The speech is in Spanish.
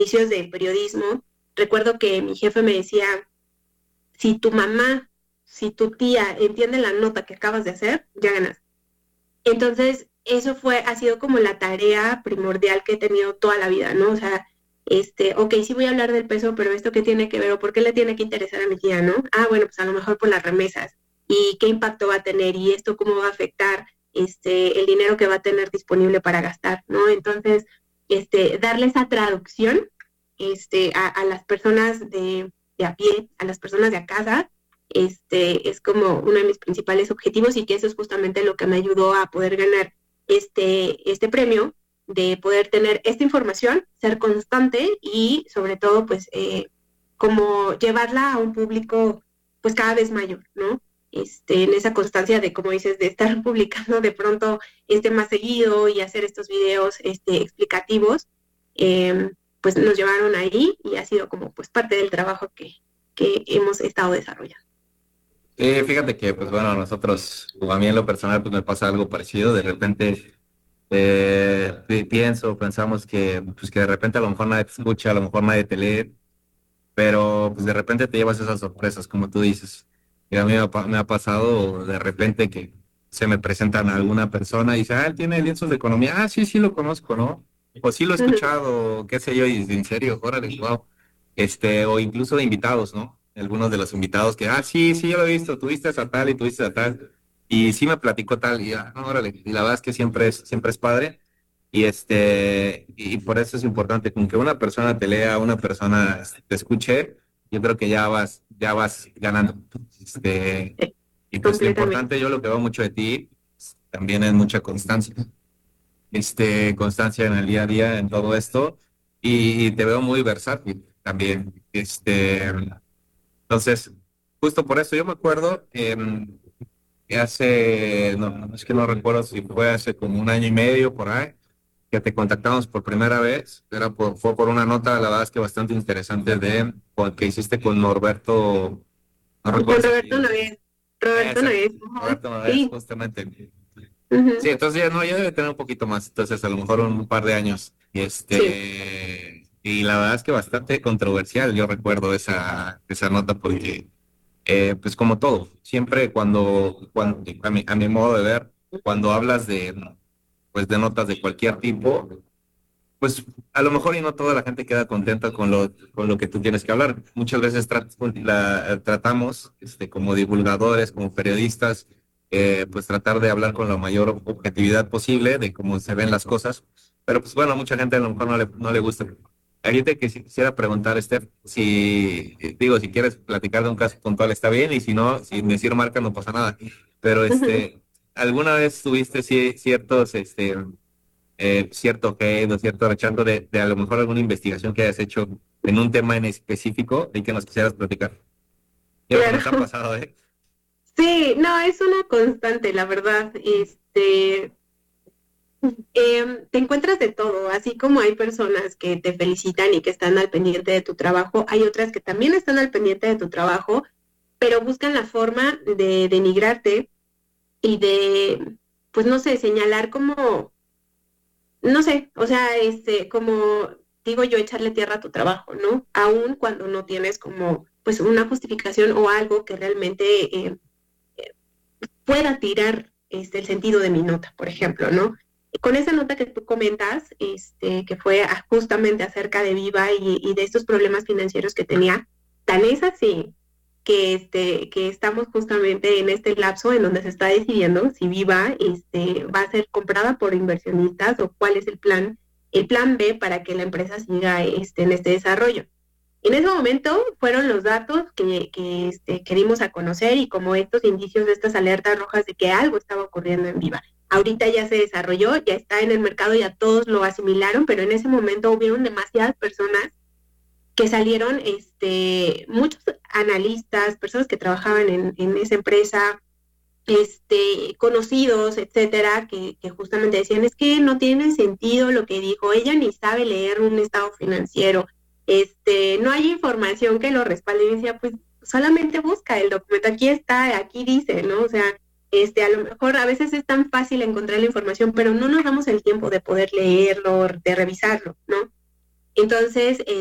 inicios de periodismo, recuerdo que mi jefe me decía, si tu mamá, si tu tía entiende la nota que acabas de hacer, ya ganas. Entonces, eso ha sido como la tarea primordial que he tenido toda la vida, ¿no? O sea, ok, sí voy a hablar del peso, pero esto qué tiene que ver o por qué le tiene que interesar a mi tía, ¿no? Ah, bueno, pues a lo mejor por las remesas y qué impacto va a tener y esto cómo va a afectar el dinero que va a tener disponible para gastar, ¿no? Entonces, darle esa traducción a las personas de a pie, a las personas de a casa, es como uno de mis principales objetivos y que eso es justamente lo que me ayudó a poder ganar este premio, de poder tener esta información, ser constante y sobre todo pues como llevarla a un público pues cada vez mayor, ¿no? En esa constancia de, como dices, de estar publicando de pronto más seguido y hacer estos videos explicativos, pues nos llevaron ahí y ha sido como pues parte del trabajo que hemos estado desarrollando. Fíjate que, pues bueno, nosotros, o a mí en lo personal, pues me pasa algo parecido. De repente pensamos que, pues que de repente a lo mejor nadie te escucha, a lo mejor nadie te lee, pero pues de repente te llevas esas sorpresas, como tú dices. Y a mí me ha pasado de repente que se me presentan a alguna persona y dice, ah, él tiene lienzos de economía. Ah, sí, sí lo conozco, ¿no? O sí lo he escuchado, qué sé yo, y en serio, órale, wow. O incluso de invitados, ¿no? Algunos de los invitados que, ah, sí, sí, yo lo he visto, tuviste a tal y tuviste a tal. Y sí me platicó tal, y ah, no, órale. Y la verdad es que siempre es padre. Y por eso es importante, con que una persona te lea, una persona te escuche, yo creo que ya vas ganando. Sí, Y pues lo completamente. importante, yo lo que veo mucho de ti, también es mucha constancia. Constancia en el día a día, en todo esto, y te veo muy versátil también. Entonces, justo por eso yo me acuerdo que hace, no, es que no recuerdo si fue hace como un año y medio por ahí, que te contactamos por primera vez, fue por una nota, la verdad es que bastante interesante que hiciste con Norberto, no recuerdo Con su Roberto apellido. Nogués. Roberto Exacto, Nogués, ajá, Norberto Nogués, sí. justamente. Sí, Ujú, entonces ya no, ya debe tener un poquito más, entonces a lo mejor un par de años. sí, Y la verdad es que bastante controversial, yo recuerdo esa nota porque, pues como todo, siempre cuando a mi modo de ver, cuando hablas pues de notas de cualquier tipo, pues a lo mejor y no toda la gente queda contenta con lo que tú tienes que hablar. Muchas veces tratamos, como divulgadores, como periodistas, pues tratar de hablar con la mayor objetividad posible de cómo se ven las cosas. Pero pues bueno, a mucha gente a lo mejor no le gusta. Ahí te quisiera preguntar, Steph, si quieres platicar de un caso puntual está bien, y si no, sin decir marca no pasa nada. Pero ujú. ¿alguna vez tuviste ciertos, cierto hate o cierto rechazo de a lo mejor alguna investigación que hayas hecho en un tema en específico y que nos quisieras platicar? Yo creo que nos ha Claro. pasado, ¿eh? Sí, no, es una constante, la verdad. Te encuentras de todo, así como hay personas que te felicitan y que están al pendiente de tu trabajo, hay otras que también están al pendiente de tu trabajo, pero buscan la forma de denigrarte y de, pues no sé, señalar como no sé, o sea, como digo yo, echarle tierra a tu trabajo, ¿no? Aun cuando no tienes como, pues, una justificación o algo que realmente pueda tirar el sentido de mi nota, por ejemplo, ¿no? Con esa nota que tú comentas, que fue justamente acerca de Viva y de estos problemas financieros que tenía, tan es así que estamos justamente en este lapso en donde se está decidiendo si Viva va a ser comprada por inversionistas o cuál es el plan B para que la empresa siga en este desarrollo. En ese momento fueron los datos que dimos a conocer y como estos indicios de estas alertas rojas de que algo estaba ocurriendo en Viva. Ahorita ya se desarrolló, ya está en el mercado, ya todos lo asimilaron, pero en ese momento hubieron demasiadas personas que salieron, muchos analistas, personas que trabajaban en esa empresa, conocidos, etcétera, que justamente decían, es que no tiene sentido lo que dijo, ella ni sabe leer un estado financiero, no hay información que lo respalde, y decía, pues solamente busca el documento, aquí está, aquí dice, ¿no? O sea, a lo mejor a veces es tan fácil encontrar la información, pero no nos damos el tiempo de poder leerlo, de revisarlo, ¿no? Entonces,